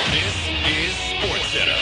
This is SportsCenter.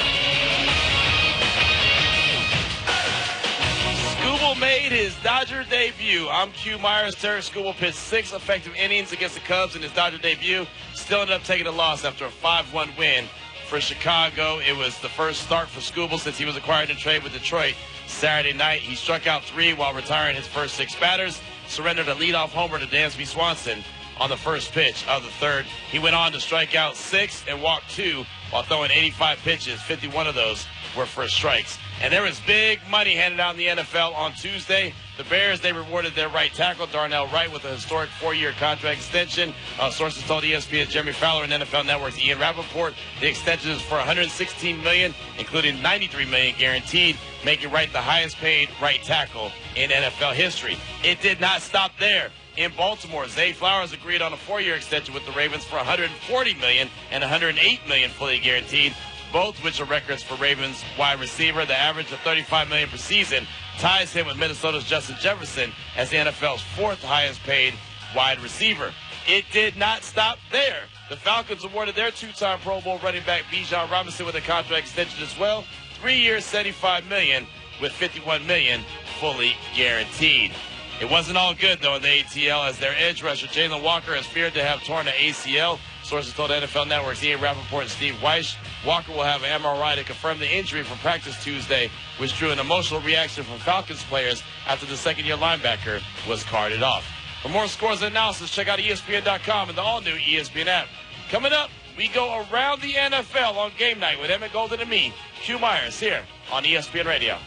Skubal made his Dodger debut. I'm Q Myers. Terry Skubal pitched 6 effective innings against the Cubs in his Dodger debut. Still ended up taking a loss after a 5-1 win for Chicago. It was the first start for Skubal since he was acquired in trade with Detroit Saturday night. He struck out 3 while retiring his first 6 batters. Surrendered a leadoff homer to Dansby Swanson on the first pitch of the third. He went on to strike out 6 and walk 2 while throwing 85 pitches. 51 of those were for strikes. And there was big money handed out in the NFL on Tuesday. The Bears, they rewarded their right tackle, Darnell Wright, with a historic 4-year contract extension. Sources told ESPN's Jeremy Fowler and NFL Network's Ian Rappaport the extension is for $116 million, including $93 million guaranteed, making Wright the highest-paid right tackle in NFL history. It did not stop there. In Baltimore, Zay Flowers agreed on a 4-year extension with the Ravens for $140 million and $108 million fully guaranteed, both which are records for Ravens wide receiver. The average of $35 million per season ties him with Minnesota's Justin Jefferson as the NFL's 4th highest paid wide receiver. It did not stop there. The Falcons awarded their 2-time Pro Bowl running back Bijan Robinson with a contract extension as well. 3 years, $75 million with $51 million fully guaranteed. It wasn't all good, though, in the ATL, as their edge rusher, Jalen Walker, is feared to have torn the ACL. Sources told NFL Network's Ian Rappaport and Steve Weiss Walker will have an MRI to confirm the injury from practice Tuesday, which drew an emotional reaction from Falcons players after the second-year linebacker was carted off. For more scores and analysis, check out ESPN.com and the all-new ESPN app. Coming up, we go around the NFL on game night with Emmett Golden and me, Q Myers, here on ESPN Radio.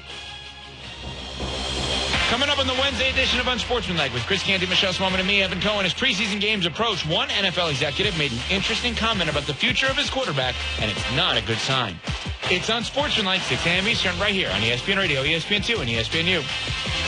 Coming up on the Wednesday edition of Unsportsmanlike with Chris Canty, Michelle Swamman, and me, Evan Cohen. As preseason games approach, one NFL executive made an interesting comment about the future of his quarterback, and it's not a good sign. It's Unsportsmanlike, 6 a.m. Eastern, right here on ESPN Radio, ESPN2, and ESPNU.